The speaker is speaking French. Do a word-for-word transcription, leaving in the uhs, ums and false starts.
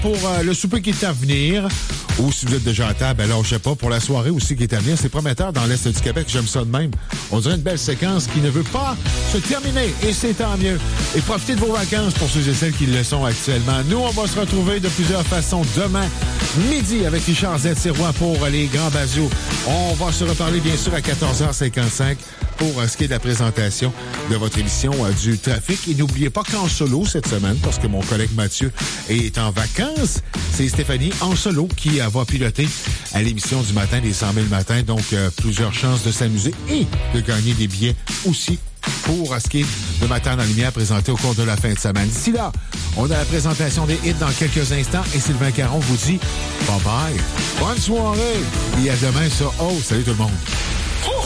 pour euh, le souper qui est à venir. Ou si vous êtes déjà à table, alors je sais pas, pour la soirée aussi qui est à venir. C'est prometteur dans l'Est du Québec, j'aime ça de même. On dirait une belle séquence qui ne veut pas se terminer, et c'est tant mieux. Et profitez de vos vacances pour ceux et celles qui le sont actuellement. Nous, on va se retrouver de plusieurs façons demain, midi, avec Richard Z. Sirois pour les Grands Bazios. On va se reparler, bien sûr, à quatorze heures cinquante-cinq pour euh, ce qui est de la présentation de votre émission euh, du trafic. Et n'oubliez pas qu'en solo cette semaine, parce que mon collègue Mathieu est en vacances, c'est Stéphanie en solo qui euh, va piloter à l'émission du matin, des cent mille matins. Donc, euh, plusieurs chances de s'amuser et de gagner des billets aussi pour euh, ce qui est de Matin dans la lumière présenté au cours de la fin de semaine. D'ici là, on a la présentation des hits dans quelques instants et Sylvain Caron vous dit bye bye, bonne soirée et à demain sur Oh, salut tout le monde.